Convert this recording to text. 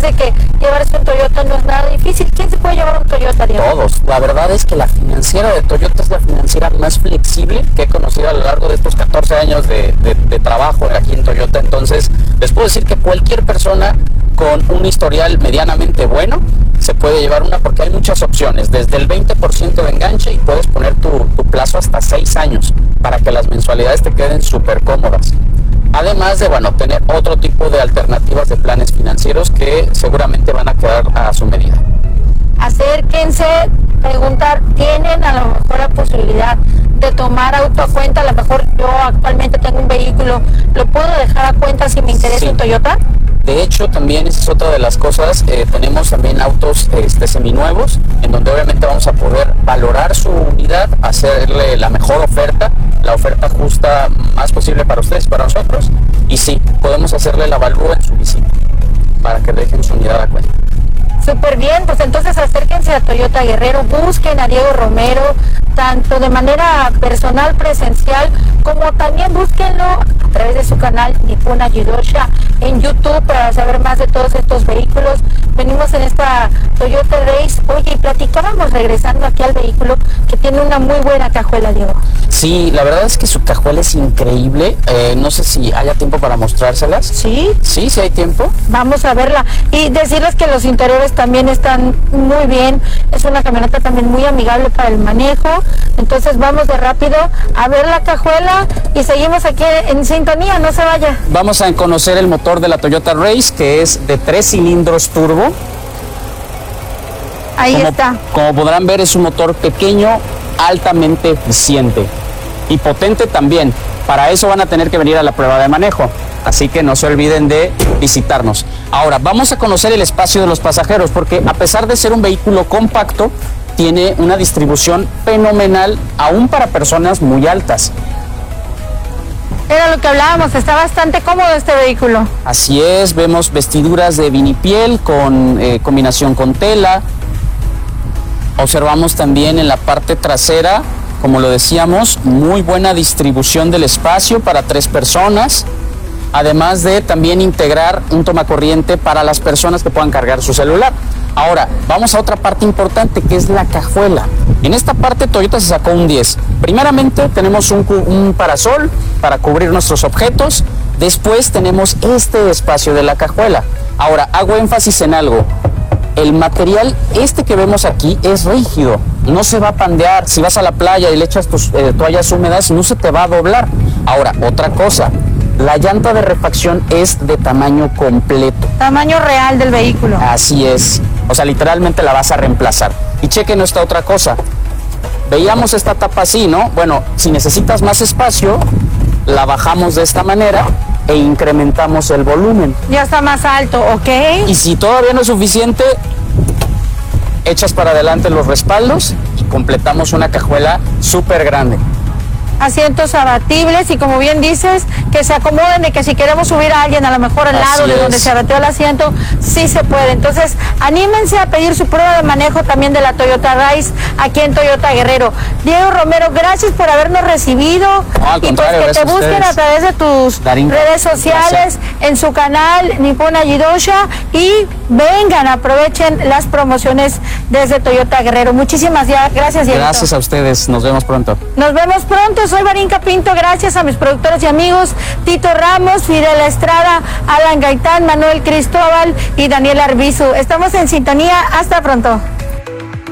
de que llevarse un Toyota no es nada difícil. ¿Quién se puede llevar un Toyota, Diego? Todos. La verdad es que la financiera de Toyota es la financiera más flexible que he conocido a lo largo de estos 14 años de trabajo aquí en Toyota. Entonces, les puedo decir que cualquier persona con un historial medianamente bueno se puede llevar una, porque hay muchas opciones, desde el 20% de enganche, y puedes poner tu plazo hasta 6 años para que las mensualidades te queden súper cómodas. Además de, bueno, tener otro tipo de alternativas de planes financieros que seguramente van a quedar a su medida. Acérquense, preguntar, ¿tienen a lo mejor la posibilidad de tomar auto a cuenta? A lo mejor yo actualmente tengo un vehículo, ¿lo puedo dejar a cuenta si me interesa un Toyota? De hecho, también esa es otra de las cosas, tenemos también autos seminuevos, en donde obviamente vamos a poder valorar su unidad, hacerle la mejor oferta, la oferta justa más posible para ustedes, para nosotros, y sí, podemos hacerle la avalúo en su visita, para que dejen su unidad a cuenta. Súper bien, pues entonces acérquense a Toyota Guerrero, busquen a Diego Romero, tanto de manera personal, presencial, como también búsquenlo a través de su canal Nippon Ayudosha en YouTube para saber más de todos estos vehículos. Venimos en esta Toyota Race. Oye, y platicábamos regresando aquí al vehículo que tiene una muy buena cajuela, Diego. Sí, la verdad es que su cajuela es increíble. No sé si haya tiempo para mostrárselas. ¿Sí? Sí, sí hay tiempo. Vamos a verla. Y decirles que los interiores también están muy bien. Es una camioneta también muy amigable para el manejo. Entonces vamos de rápido a ver la cajuela y seguimos aquí en sintonía, no se vaya. Vamos a conocer el motor de la Toyota Race, que es de 3 cilindros turbo. Ahí está. Como podrán ver, es un motor pequeño, altamente eficiente y potente también. Para eso van a tener que venir a la prueba de manejo, así que no se olviden de visitarnos. Ahora, vamos a conocer el espacio de los pasajeros, porque a pesar de ser un vehículo compacto, tiene una distribución fenomenal, aún para personas muy altas. Era lo que hablábamos, está bastante cómodo este vehículo. Así es, vemos vestiduras de vinipiel con combinación con tela. Observamos también en la parte trasera, como lo decíamos, muy buena distribución del espacio para 3 personas. Además de también integrar un tomacorriente para las personas que puedan cargar su celular. Ahora, vamos a otra parte importante, que es la cajuela. En esta parte Toyota se sacó un 10. Primeramente tenemos un parasol para cubrir nuestros objetos. Después tenemos este espacio de la cajuela. Ahora, hago énfasis en algo. El material que vemos aquí es rígido, no se va a pandear. Si vas a la playa y le echas tus toallas húmedas, no se te va a doblar. Ahora, otra cosa. La llanta de refacción es de tamaño completo. Tamaño real del vehículo. Así es. O sea, literalmente la vas a reemplazar. Y chequen esta otra cosa. Veíamos esta tapa así, ¿no? Bueno, si necesitas más espacio, la bajamos de esta manera e incrementamos el volumen. Ya está más alto, ¿ok? Y si todavía no es suficiente, echas para adelante los respaldos y completamos una cajuela súper grande. Asientos abatibles y, como bien dices, que se acomoden, de que si queremos subir a alguien a lo mejor al lado de donde se abateó el asiento, sí se puede. Entonces, anímense a pedir su prueba de manejo también de la Toyota Race aquí en Toyota Guerrero. Diego Romero, gracias por habernos recibido. Y pues que te busquen a través de tus redes sociales, en su canal Nippon Ayudosha, y vengan, aprovechen las promociones desde Toyota Guerrero. Muchísimas gracias, Diego. Gracias a ustedes, nos vemos pronto. Nos vemos pronto. Soy Varinka Pinto, gracias a mis productores y amigos Tito Ramos, Fidel Estrada, Alan Gaitán, Manuel Cristóbal y Daniel Arbizu. Estamos en sintonía, hasta pronto.